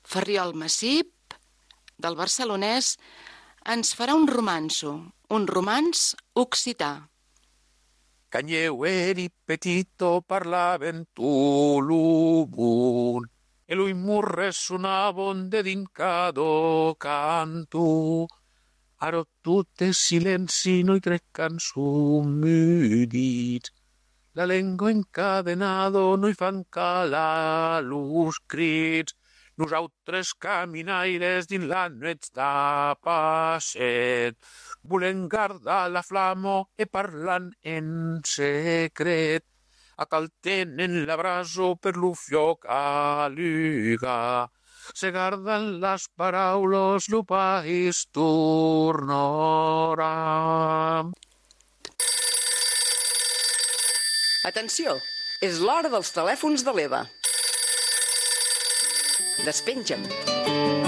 Ferriol Massip, del barcelonès, ens farà un romanç occità. Quan eu eri petito parlaven tulubun, e lui murre sonavon de dincado cantu. Aro tot è silenci, noi tre cançons mudits. La lengua encadenado, noi fan calar los crits. Nosaltres caminaires dins la nuets de passet. Volem guardar la flama e parlant en secret. A cal tenen l'abraço per lo fioc a l'uga. Se guarden les paraules, lo país tornarà. Atenció, és l'hora dels telèfons de l'Eva. Despenja'm.